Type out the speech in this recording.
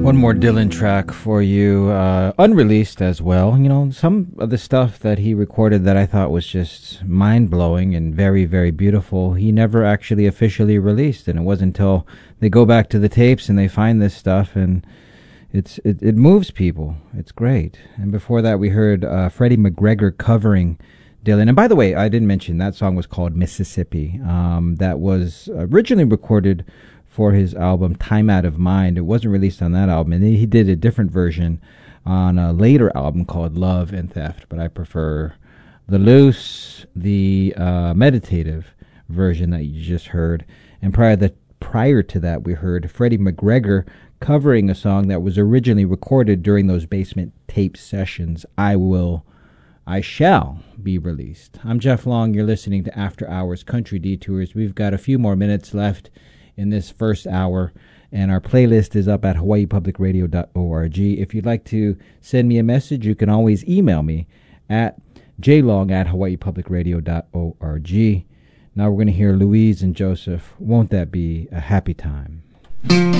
One more Dylan track for you, unreleased as well. You know, some of the stuff that he recorded that I thought was just mind-blowing and very, very beautiful, he never actually officially released. And it wasn't until they go back to the tapes and they find this stuff, and it moves people. It's great. And before that, we heard Freddie McGregor covering Dylan. And by the way, I didn't mention that song was called Mississippi. That was originally recorded for his album Time Out of Mind. It wasn't released on that album, and he did a different version on a later album called Love and Theft, but I prefer the loose, the meditative version that you just heard. And prior to that, we heard Freddie McGregor covering a song that was originally recorded during those basement tape sessions, I Shall Be Released. I'm Jeff Long. You're listening to After Hours Country Detours. We've got a few more minutes left in this first hour, and our playlist is up at hawaiipublicradio.org. If you'd like to send me a message, you can always email me at jlong@hawaiipublicradio.org. Now we're going to hear Louise and Joseph, Won't That Be a Happy Time?